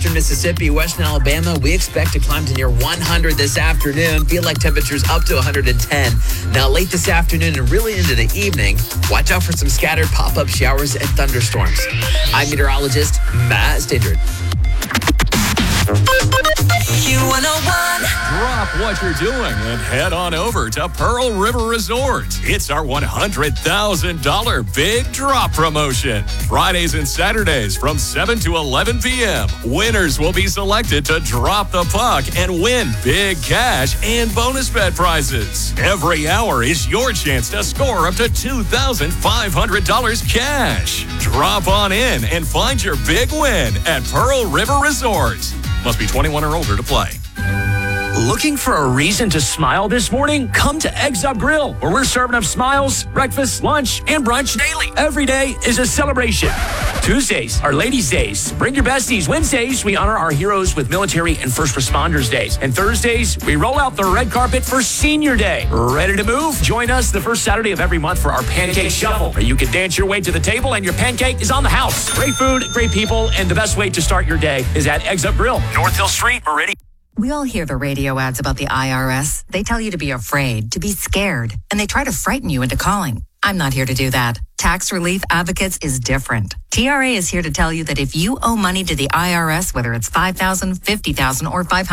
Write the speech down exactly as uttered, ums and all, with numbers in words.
Western Mississippi, Western Alabama, we expect to climb to near one hundred this afternoon. Feel like temperatures up to one hundred ten. Now, late this afternoon and really into the evening, watch out for some scattered pop-up showers and thunderstorms. I'm meteorologist Matt Stindred. Q one oh one. Drop what you're doing and head on over to Pearl River Resort. It's our one hundred thousand dollars Big Drop promotion. Fridays and Saturdays from seven to eleven p.m. Winners will be selected to drop the puck and win big cash and bonus bet prizes. Every hour is your chance to score up to two thousand five hundred dollars cash. Drop on in and find your big win at Pearl River Resort. Must be twenty-one or older to play. Looking for a reason to smile this morning? Come to Eggs Up Grill, where we're serving up smiles, breakfast, lunch, and brunch daily. Every day is a celebration. Tuesdays are Ladies' Days. Bring your besties. Wednesdays, we honor our heroes with military and first responders days. And Thursdays, we roll out the red carpet for Senior Day. Ready to move? Join us the first Saturday of every month for our Pancake Shuffle, where you can dance your way to the table and your pancake is on the house. Great food, great people, and the best way to start your day is at Eggs Up Grill, North Hill Street, Meridian. We all hear the radio ads about the I R S. They tell you to be afraid, to be scared, and they try to frighten you into calling. I'm not here to do that. Tax Relief Advocates is different. T R A is here to tell you that if you owe money to the I R S, whether it's five thousand dollars, fifty thousand dollars, or five hundred